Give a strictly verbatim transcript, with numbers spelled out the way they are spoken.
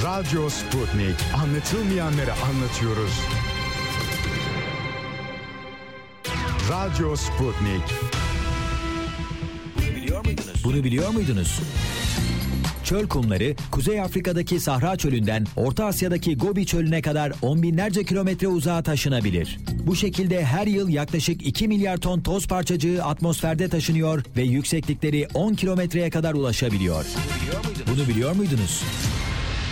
Radyo Sputnik. Anlatılmayanları anlatıyoruz. Radyo Sputnik. Bunu biliyor muydunuz? Bunu biliyor muydunuz? Çöl kumları, Kuzey Afrika'daki Sahra Çölü'nden Orta Asya'daki Gobi Çölü'ne kadar on binlerce kilometre uzağa taşınabilir. Bu şekilde her yıl yaklaşık iki milyar ton toz parçacığı atmosferde taşınıyor ve yükseklikleri on kilometreye kadar ulaşabiliyor. Bunu biliyor muydunuz? Bunu biliyor muydunuz?